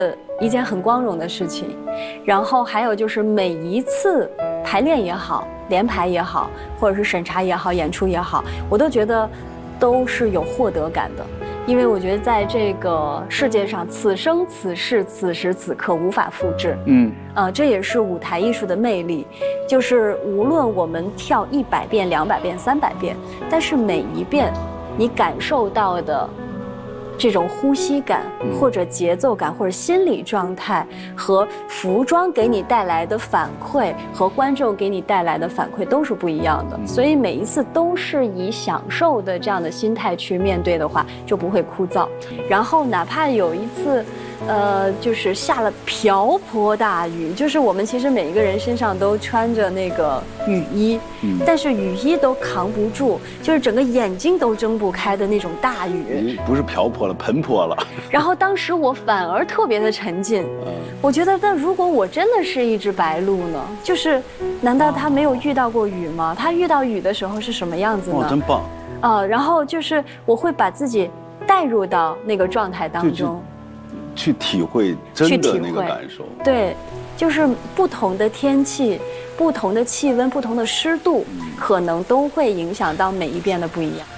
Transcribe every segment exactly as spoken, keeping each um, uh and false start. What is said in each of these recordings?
一件很光荣的事情。然后还有就是每一次排练也好，连排也好，或者是审查也好，演出也好，我都觉得都是有获得感的。因为我觉得在这个世界上，此生此世此时此刻无法复制。嗯，呃，这也是舞台艺术的魅力，就是无论我们跳一百遍、两百遍、三百遍，但是每一遍你感受到的这种呼吸感，或者节奏感，或者心理状态，和服装给你带来的反馈，和观众给你带来的反馈都是不一样的。所以每一次都是以享受的这样的心态去面对的话，就不会枯燥。然后哪怕有一次，呃，就是下了瓢泼大雨，就是我们其实每一个人身上都穿着那个雨衣，但是雨衣都扛不住，就是整个眼睛都睁不开的那种大雨。 不是瓢泼了，盆泼了。 然后当时我反而特别的沉浸，我觉得，那如果我真的是一只白鹭呢？就是，难道它没有遇到过雨吗？它遇到雨的时候是什么样子呢？ 哦，真棒！ 啊，然后就是我会把自己带入到那个状态当中。 去体会真的那个感受， 对，就是不同的天气、不同的气温、不同的湿度，可能都会影响到每一遍的不一样。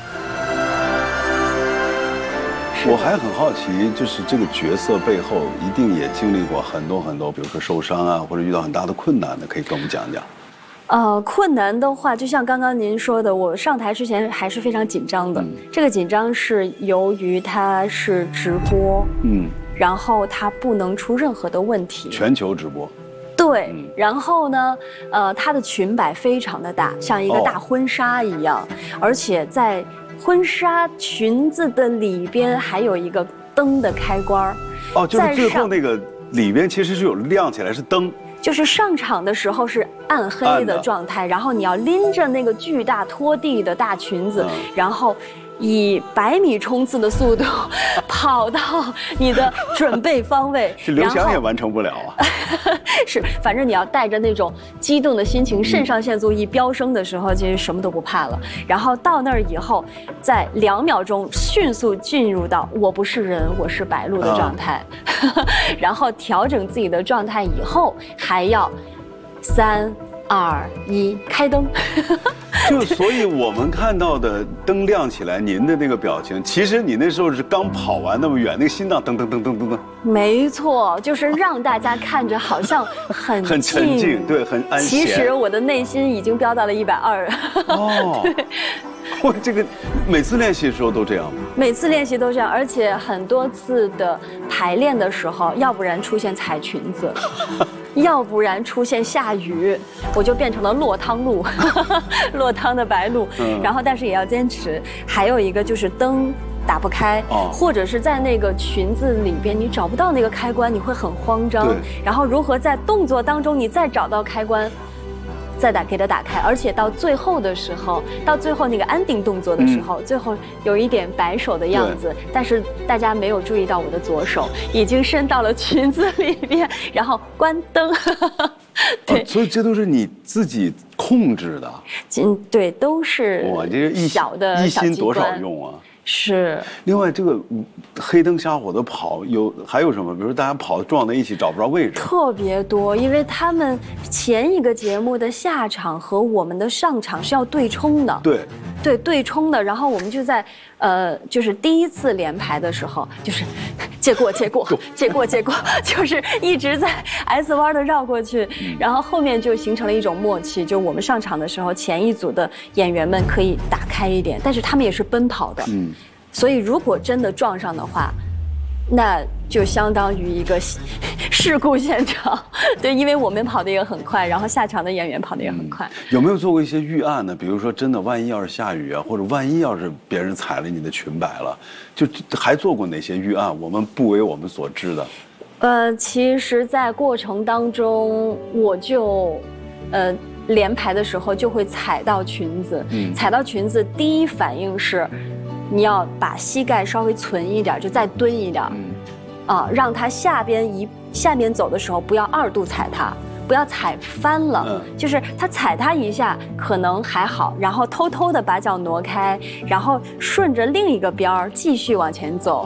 我还很好奇，就是这个角色背后一定也经历过很多很多，比如说受伤啊，或者遇到很大的困难的，可以跟我们讲讲。 呃，困难的话，就像刚刚您说的，我上台之前还是非常紧张的。嗯、这个紧张是由于它是直播，嗯。然后它不能出任何的问题， 全球直播， 对。嗯、然后呢，呃，它的裙摆非常的大，像一个大婚纱一样，哦、而且在婚纱裙子的里边还有一个灯的开关。 哦，就是最后那个里边其实是有亮起来是灯。 就是上场的时候是暗黑的状态，然后你要拎着那个巨大拖地的大裙子，嗯、然后。以百米冲刺的速度跑到你的准备方位， 这刘翔也完成不了啊。 是，反正你要带着那种激动的心情，肾上腺素一飙升的时候，其实什么都不怕了。然后到那儿以后，在两秒钟迅速进入到我不是人，我是白鹭的状态，啊、然后调整自己的状态以后，还要三二一开灯。 就所以我们看到的灯亮起来，您的那个表情，其实你那时候是刚跑完那么远，那个心脏噔噔噔噔噔噔。 没错，就是让大家看着好像很很沉静，对，很安闲。 其实我的内心已经飙到了一百二。哦。对。 我这个每次练习的时候都这样吗？ 每次练习都这样，而且很多次的排练的时候，要不然出现踩裙子。要不然出现下雨，我就变成了落汤鹭，落汤的白鹭。嗯、然后，但是也要坚持。还有一个就是灯打不开，哦、或者是在那个裙子里边你找不到那个开关，你会很慌张。然后如何在动作当中你再找到开关？再打给它打开，而且到最后的时候，到最后那个安定动作的时候，嗯、最后有一点摆手的样子，但是大家没有注意到我的左手已经伸到了裙子里边，然后关灯。对、 哦，所以这都是你自己控制的。 嗯，对，都是哇，这一小的一心多少用啊？ 是。 另外，这个黑灯瞎火的跑有还有什么？比如说大家跑撞在一起找不着位置， 特别多，因为他们前一个节目的下场和我们的上场是要对冲的。 对。 对对冲的，然后我们就在呃，就是第一次连排的时候，就是借过借过借过借过，就是一直在 S 弯的绕过去，然后后面就形成了一种默契，就我们上场的时候，前一组的演员们可以打开一点，但是他们也是奔跑的，嗯，所以如果真的撞上的话，那就相当于一个事故现场。对，因为我们跑得也很快，然后下场的演员跑得也很快。 嗯、有没有做过一些预案呢？比如说，真的万一要是下雨啊，或者万一要是别人踩了你的裙摆了，就还做过哪些预案？我们不为我们所知的。 呃，其实，在过程当中，我就，呃。连排的时候就会踩到裙子，嗯、踩到裙子，第一反应是，你要把膝盖稍微存一点，就再蹲一点，嗯、啊，让它下边一下边走的时候不要二度踩它，不要踩翻了，嗯、就是它踩它一下可能还好，然后偷偷的把脚挪开，然后顺着另一个边儿继续往前走。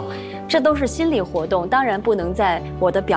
这都是心理活动，当然不能在我的表